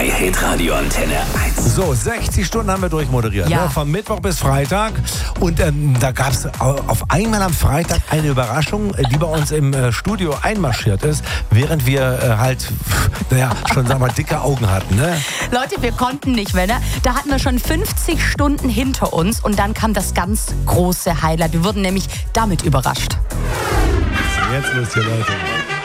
Bei Hitradio Antenne 1. So, 60 Stunden haben wir durchmoderiert. Ja. Ne? Von Mittwoch bis Freitag. Und da gab es auf einmal am Freitag eine Überraschung, die bei uns im Studio einmarschiert ist, während wir schon, sagen wir mal, dicke Augen hatten. Ne? Leute, wir konnten nicht mehr. Ne? Da hatten wir schon 50 Stunden hinter uns und dann kam das ganz große Highlight. Wir wurden nämlich damit überrascht. So, jetzt los hier, Leute.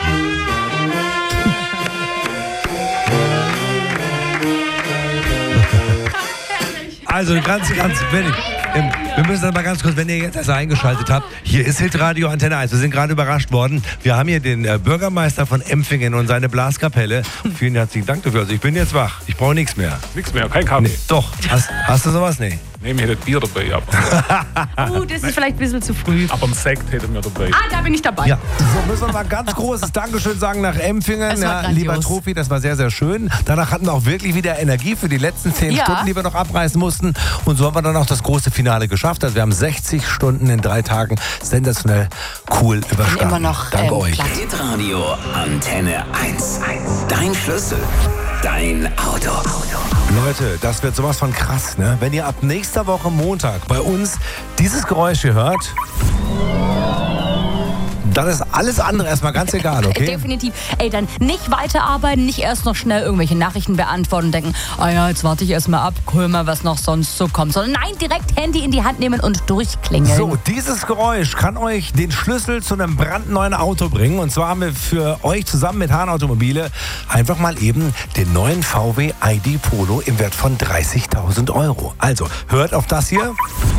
Also ganz wenig. Wir müssen dann mal ganz kurz, wenn ihr jetzt erst eingeschaltet habt, hier ist Hitradio Antenne 1. Wir sind gerade überrascht worden. Wir haben hier den Bürgermeister von Empfingen und seine Blaskapelle. Vielen herzlichen Dank dafür. Also ich bin jetzt wach. Ich brauche nichts mehr. Nichts mehr, kein Kaffee. Nee, doch. Hast du sowas? Nee. Nehmen wir hätte Bier dabei, aber, Das ist vielleicht ein bisschen zu früh. aber einen Sekt hätten wir dabei. Da bin ich dabei. Ja, so müssen wir mal ganz großes Dankeschön sagen nach Empfingen. Es war Ja, grandios. lieber Trophy, das war sehr, sehr schön. Danach hatten wir auch wirklich wieder Energie für die letzten 10 Ja. Stunden, die wir noch abreißen mussten. Und so haben wir dann auch das große Finale geschafft. Also wir haben 60 Stunden in 3 Tagen sensationell cool überstanden. immer noch, Danke euch. platt. Hitradio Antenne 1. Dein Schlüssel. Dein Auto. Leute, das wird sowas von krass, ne? Wenn ihr ab nächster Woche Montag bei uns dieses Geräusch hier hört, dann ist alles andere erstmal ganz egal, okay? Definitiv. Dann nicht weiterarbeiten, nicht erst noch schnell irgendwelche Nachrichten beantworten und denken, jetzt warte ich erstmal ab, guck mal, was noch sonst so kommt. Sondern nein, direkt Handy in die Hand nehmen und durchklingeln. So, dieses Geräusch kann euch den Schlüssel zu einem brandneuen Auto bringen. Und zwar haben wir für euch zusammen mit Hahn Automobile einfach mal eben den neuen VW ID Polo im Wert von 30.000 Euro. Also, hört auf das hier.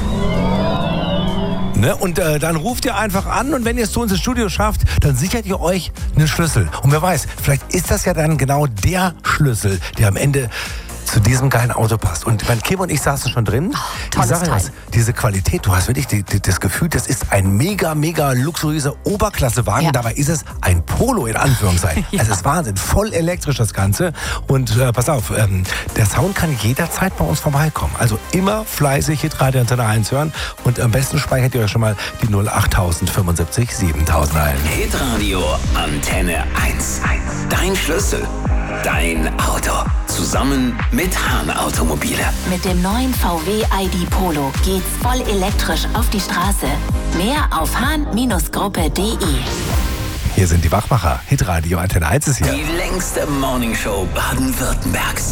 Ne? Und dann ruft ihr einfach an und wenn ihr es zu uns ins Studio schafft, dann sichert ihr euch einen Schlüssel. Und wer weiß, vielleicht ist das ja dann genau der Schlüssel, der am Ende zu diesem geilen Auto passt. Und mein Kim und ich saßen schon drin. tolles Ich sag dir was, Teil. diese Qualität, du hast wirklich das Gefühl, das ist ein mega luxuriöser Oberklassewagen. Ja. Dabei ist es ein Polo in Anführungszeichen. Ja. Es ist Wahnsinn, voll elektrisch das Ganze. Und pass auf, der Sound kann jederzeit bei uns vorbeikommen. Also immer fleißig Hitradio Antenne 1 hören. Und am besten speichert ihr euch schon mal die 08000 75 7000 ein. Hitradio Antenne 1. Dein Schlüssel. Dein Auto. Zusammen mit Hahn Automobile. Mit dem neuen VW ID Polo geht's voll elektrisch auf die Straße. Mehr auf hahn-gruppe.de. Hier sind die Wachmacher. Hitradio Antenne 1 ist hier. Die längste Morningshow Baden-Württembergs.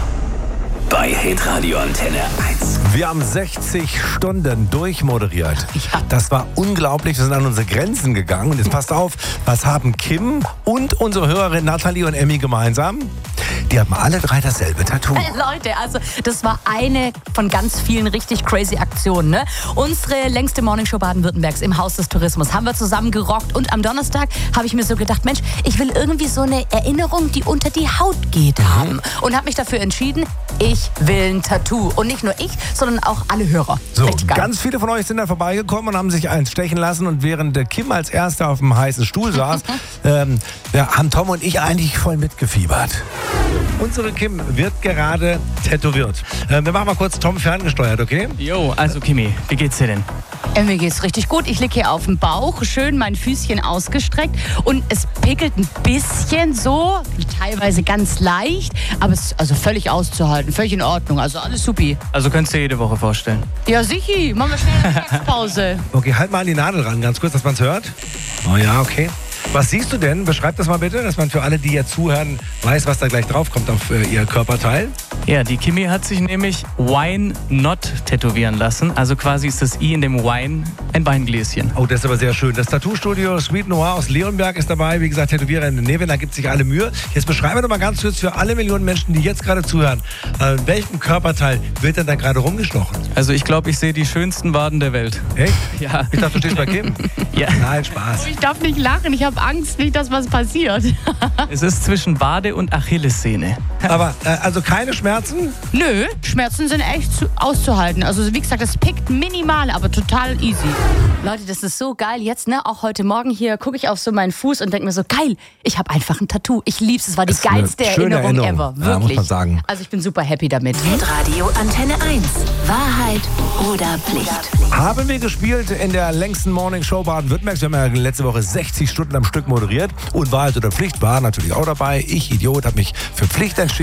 Bei Hitradio Antenne 1. Wir haben 60 Stunden durchmoderiert. Das war unglaublich. Wir sind an unsere Grenzen gegangen. Und jetzt passt auf, was haben Kim und unsere Hörerin Nathalie und Emmy gemeinsam? Die haben alle 3 dasselbe Tattoo. Leute, also das war eine von ganz vielen richtig crazy Aktionen. Ne? Unsere längste Morningshow Baden-Württembergs im Haus des Tourismus haben wir zusammen gerockt. Und am Donnerstag habe ich mir so gedacht, Mensch, ich will irgendwie so eine Erinnerung, die unter die Haut geht, haben. Und habe mich dafür entschieden, ich will ein Tattoo. Und nicht nur ich, sondern auch alle Hörer. So, Richtig geil. ganz viele von euch sind da vorbeigekommen und haben sich eins stechen lassen. Und während Kim als Erster auf dem heißen Stuhl saß, haben Tom und ich eigentlich voll mitgefiebert. Unsere Kim wird gerade tätowiert. Wir machen mal kurz Tom ferngesteuert, okay? Jo, also Kimi, wie geht's dir denn? Mir geht's richtig gut. Ich liege hier auf dem Bauch, schön mein Füßchen ausgestreckt und es pickelt ein bisschen so, teilweise ganz leicht, aber es ist also völlig auszuhalten, völlig in Ordnung, also alles supi. Also könntest du dir jede Woche vorstellen. Ja, sichi, machen wir schnell eine Mittagspause. Okay, halt mal an die Nadel ran, ganz kurz, dass man es hört. Oh ja, okay. Was siehst du denn? Beschreib das mal bitte, dass man für alle, die jetzt zuhören, weiß, was da gleich drauf kommt auf ihr Körperteil. Ja, die Kimi hat sich nämlich Wine Not tätowieren lassen. Also quasi ist das I in dem Wine ein Weingläschen. Oh, das ist aber sehr schön. Das Tattoo-Studio Sweet Noir aus Leonberg ist dabei. Wie gesagt, Tätowierer in Nevin, da gibt sich alle Mühe. Jetzt beschreiben wir doch mal ganz kurz für alle Millionen Menschen, die jetzt gerade zuhören, welchem Körperteil wird denn da gerade rumgestochen? Also ich glaube, ich sehe die schönsten Waden der Welt. Echt? Ja. Ich dachte, du stehst bei Kim. Ja. Nein, Spaß. Ich darf nicht lachen, ich habe Angst, nicht, dass was passiert. Es ist zwischen Wade und Achillessehne. Aber also keine Schmerzen? Nö, Schmerzen sind echt auszuhalten. Also wie gesagt, das pickt minimal, aber total easy. Leute, das ist so geil. Jetzt, ne, auch heute Morgen hier gucke ich auf so meinen Fuß und denke mir so, geil, ich habe einfach ein Tattoo. Ich lieb's, es war die Das ist eine geilste schöne Erinnerung Erinnerung. ever. Ja, Wirklich. muss man sagen. Also ich bin super happy damit. Hitradio Antenne 1. Wahrheit oder Pflicht? Haben wir gespielt in der längsten Morning-Show Baden-Württembergs. Wir haben ja letzte Woche 60 Stunden am Stück moderiert. Und Wahrheit oder Pflicht war natürlich auch dabei. Ich, Idiot, habe mich für Pflicht entschieden.